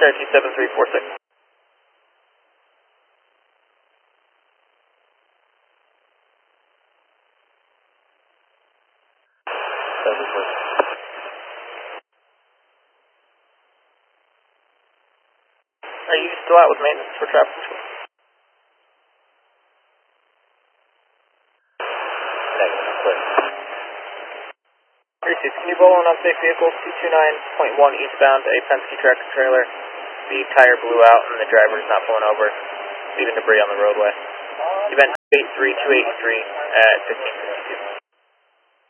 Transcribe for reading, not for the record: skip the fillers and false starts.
Cherokee 7346. Are you still out with maintenance for traffic control? Negative, clear. 36, can you roll on unsafe vehicle 229.1 eastbound, a Penske tractor trailer? The tire blew out and the driver is not pulling over, leaving debris on the roadway. Event 83283 at 15.